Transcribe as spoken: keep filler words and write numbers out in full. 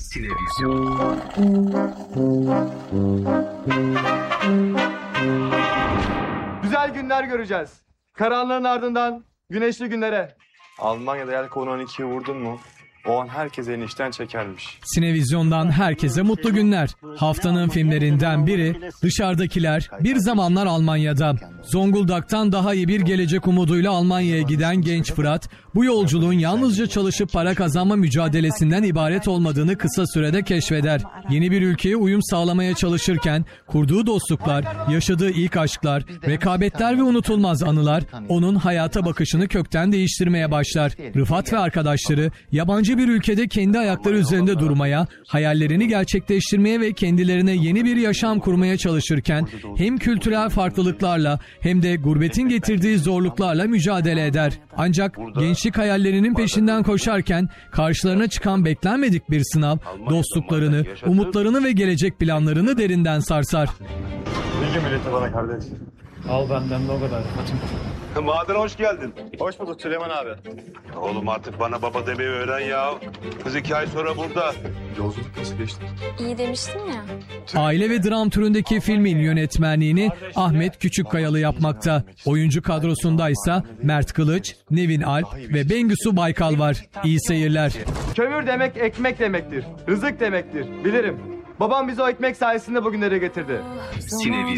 Sinevizyon. Güzel günler göreceğiz. Karanlığın ardından güneşli günlere. Almanya'da Yelkovan on ikiyi vurdun mu? O an herkes elini işten çekermiş. Sinevizyon'dan herkese mutlu günler. Haftanın filmlerinden biri Dışarıdakiler, bir zamanlar Almanya'da. Zonguldak'tan daha iyi bir gelecek umuduyla Almanya'ya giden genç Fırat, bu yolculuğun yalnızca çalışıp para kazanma mücadelesinden ibaret olmadığını kısa sürede keşfeder. Yeni bir ülkeye uyum sağlamaya çalışırken kurduğu dostluklar, yaşadığı ilk aşklar, rekabetler ve unutulmaz anılar onun hayata bakışını kökten değiştirmeye başlar. Rıfat ve arkadaşları yabancı bir ülkede kendi ayakları üzerinde durmaya, hayallerini gerçekleştirmeye ve kendilerine yeni bir yaşam kurmaya çalışırken hem kültürel farklılıklarla hem de gurbetin getirdiği zorluklarla mücadele eder. Ancak gençlik hayallerinin peşinden koşarken karşılarına çıkan beklenmedik bir sınav, dostluklarını, umutlarını ve gelecek planlarını derinden sarsar. Bilgi milleti bana kardeş. Al benden de o kadar. Bahadır hoş geldin. Hoş bulduk Süleyman abi. Oğlum artık bana baba demeyi öğren ya. Kız iki ay sonra burada. Yolculuk nasıl geçti? İyi demiştin ya. Aile ve dram türündeki filmin yönetmenliğini Ahmet Küçükkayalı yapmakta. Oyuncu kadrosundaysa Mert Kılıç, Nevin Alp ve Bengüsü Baykal var. İyi seyirler. Kömür demek ekmek demektir. Rızık demektir. Bilirim. Babam bizi o ekmek sayesinde bugünlere getirdi. Sinevizyon.